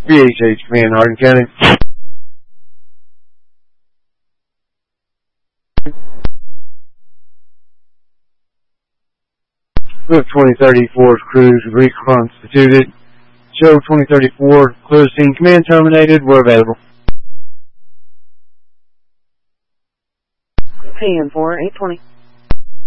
VHH Command, Hardin County. Lift 2034's crews reconstituted. Show 2034, clear scene, command terminated, we're available. PM4, 820.